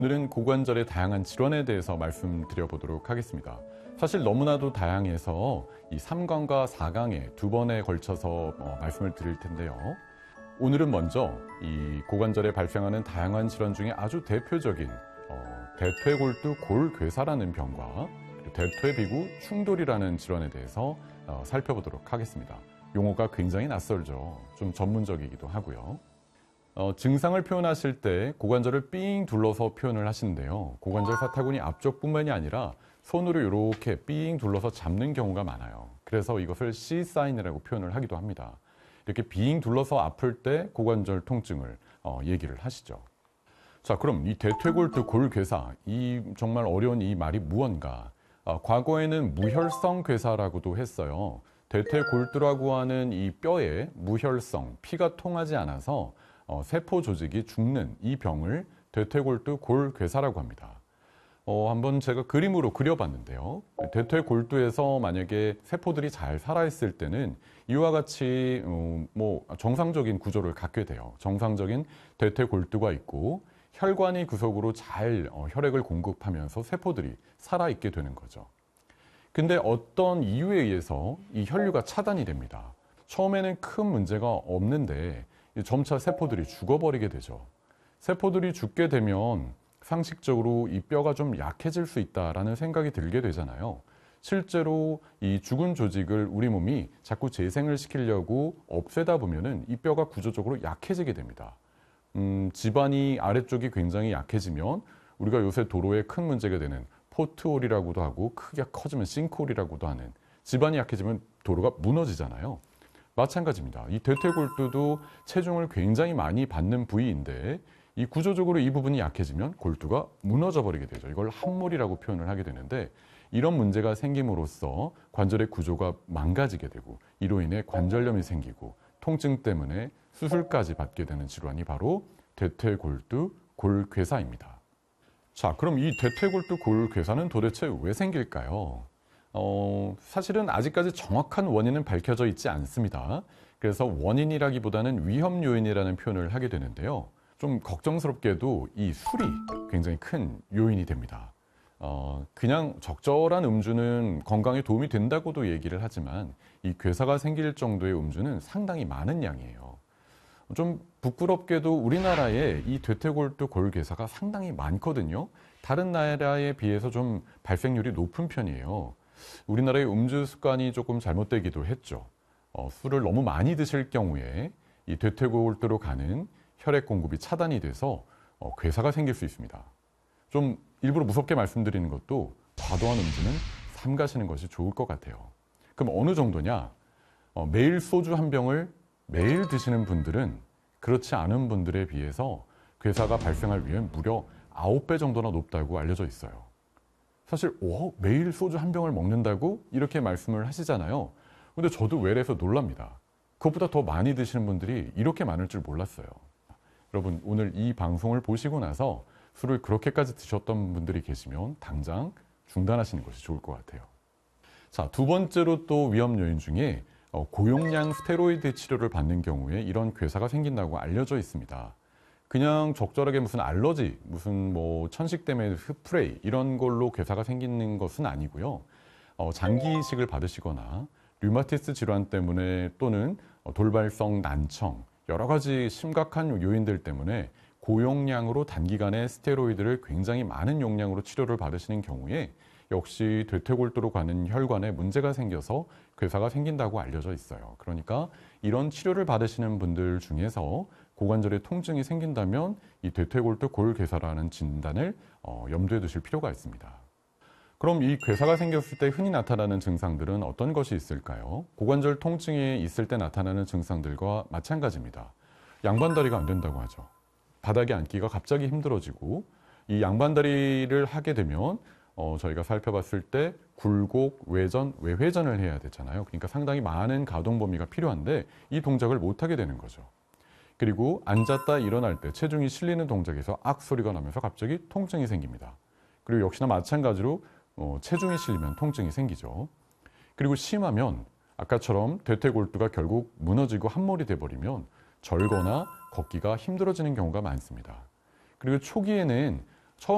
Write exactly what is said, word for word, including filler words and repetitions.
오늘은 고관절의 다양한 질환에 대해서 말씀드려보도록 하겠습니다. 사실 너무나도 다양해서 이 삼 강과 사 강에 두 번에 걸쳐서 어, 말씀을 드릴 텐데요. 오늘은 먼저 이 고관절에 발생하는 다양한 질환 중에 아주 대표적인 어, 대퇴골두 골괴사라는 병과 대퇴비구 충돌이라는 질환에 대해서 어, 살펴보도록 하겠습니다. 용어가 굉장히 낯설죠. 좀 전문적이기도 하고요. 어, 증상을 표현하실 때 고관절을 삥 둘러서 표현을 하시는데요. 고관절 사타구니 앞쪽뿐만이 아니라 손으로 이렇게 삥 둘러서 잡는 경우가 많아요. 그래서 이것을 C 사인이라고 표현을 하기도 합니다. 이렇게 빙 둘러서 아플 때 고관절 통증을 어, 얘기를 하시죠. 자, 그럼 이 대퇴골두 골괴사, 이 정말 어려운 이 말이 무언가? 어, 과거에는 무혈성 괴사라고도 했어요. 대퇴골두라고 하는 이 뼈에 무혈성, 피가 통하지 않아서 어, 세포 조직이 죽는 이 병을 대퇴골두 골괴사라고 합니다. 어, 한번 제가 그림으로 그려봤는데요. 대퇴골두에서 만약에 세포들이 잘 살아있을 때는 이와 같이 어, 뭐 정상적인 구조를 갖게 돼요. 정상적인 대퇴골두가 있고 혈관이 구석으로 잘 어, 혈액을 공급하면서 세포들이 살아있게 되는 거죠. 근데 어떤 이유에 의해서 이 혈류가 차단이 됩니다. 처음에는 큰 문제가 없는데 점차 세포들이 죽어버리게 되죠. 세포들이 죽게 되면 상식적으로 이 뼈가 좀 약해질 수 있다라는 생각이 들게 되잖아요. 실제로 이 죽은 조직을 우리 몸이 자꾸 재생을 시키려고 없애다 보면은 이 뼈가 구조적으로 약해지게 됩니다. 음, 지반이 아래쪽이 굉장히 약해지면 우리가 요새 도로에 큰 문제가 되는 포트홀이라고도 하고 크게 커지면 싱크홀이라고도 하는 지반이 약해지면 도로가 무너지잖아요. 마찬가지입니다. 이 대퇴골두도 체중을 굉장히 많이 받는 부위인데 이 구조적으로 이 부분이 약해지면 골두가 무너져 버리게 되죠. 이걸 함몰이라고 표현을 하게 되는데 이런 문제가 생김으로써 관절의 구조가 망가지게 되고 이로 인해 관절염이 생기고 통증 때문에 수술까지 받게 되는 질환이 바로 대퇴골두 골괴사입니다. 자, 그럼 이 대퇴골두 골괴사는 도대체 왜 생길까요? 어, 사실은 아직까지 정확한 원인은 밝혀져 있지 않습니다. 그래서 원인이라기보다는 위험 요인이라는 표현을 하게 되는데요. 좀 걱정스럽게도 이 술이 굉장히 큰 요인이 됩니다. 어, 그냥 적절한 음주는 건강에 도움이 된다고도 얘기를 하지만 이 괴사가 생길 정도의 음주는 상당히 많은 양이에요. 좀 부끄럽게도 우리나라에 이 대퇴골두 골괴사가 상당히 많거든요. 다른 나라에 비해서 좀 발생률이 높은 편이에요. 우리나라의 음주 습관이 조금 잘못되기도 했죠. 어, 술을 너무 많이 드실 경우에 이 대퇴골두로 가는 혈액 공급이 차단이 돼서 어, 괴사가 생길 수 있습니다. 좀 일부러 무섭게 말씀드리는 것도 과도한 음주는 삼가시는 것이 좋을 것 같아요. 그럼 어느 정도냐? 어, 매일 소주 한 병을 매일 드시는 분들은 그렇지 않은 분들에 비해서 괴사가 발생할 위험이 무려 아홉 배 정도나 높다고 알려져 있어요. 사실 오, 매일 소주 한 병을 먹는다고 이렇게 말씀을 하시잖아요. 근데 저도 외래에서 놀랍니다. 그것보다 더 많이 드시는 분들이 이렇게 많을 줄 몰랐어요. 여러분, 오늘 이 방송을 보시고 나서 술을 그렇게까지 드셨던 분들이 계시면 당장 중단하시는 것이 좋을 것 같아요. 자, 두 번째로 또 위험 요인 중에 고용량 스테로이드 치료를 받는 경우에 이런 괴사가 생긴다고 알려져 있습니다. 그냥 적절하게 무슨 알러지, 무슨 뭐 천식 때문에 스프레이 이런 걸로 괴사가 생기는 것은 아니고요. 어, 장기 이식을 받으시거나 류마티스 질환 때문에 또는 돌발성 난청 여러 가지 심각한 요인들 때문에 고용량으로 단기간에 스테로이드를 굉장히 많은 용량으로 치료를 받으시는 경우에 역시 대퇴골두로 가는 혈관에 문제가 생겨서 괴사가 생긴다고 알려져 있어요. 그러니까 이런 치료를 받으시는 분들 중에서 고관절에 통증이 생긴다면 이 대퇴골두 골괴사라는 진단을 어, 염두에 두실 필요가 있습니다. 그럼 이 괴사가 생겼을 때 흔히 나타나는 증상들은 어떤 것이 있을까요? 고관절 통증이 있을 때 나타나는 증상들과 마찬가지입니다. 양반다리가 안 된다고 하죠. 바닥에 앉기가 갑자기 힘들어지고 이 양반다리를 하게 되면 어, 저희가 살펴봤을 때 굴곡, 외전, 외회전을 해야 되잖아요. 그러니까 상당히 많은 가동 범위가 필요한데 이 동작을 못하게 되는 거죠. 그리고 앉았다 일어날 때 체중이 실리는 동작에서 악 소리가 나면서 갑자기 통증이 생깁니다. 그리고 역시나 마찬가지로 어, 체중이 실리면 통증이 생기죠. 그리고 심하면 아까처럼 대퇴골두가 결국 무너지고 함몰이 돼버리면 절거나 걷기가 힘들어지는 경우가 많습니다. 그리고 초기에는